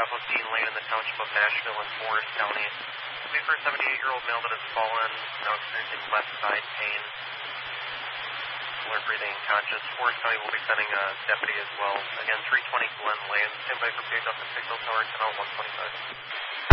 off of Dean Lane in the township of Nashville in Forest County. Somebody for a 78-year-old male that has fallen, now experiencing left side pain. Alert, breathing, conscious. Forest County will be sending a deputy as well. Again, 320 Glen Lane. Stand by for page off the signal tower, 10 125.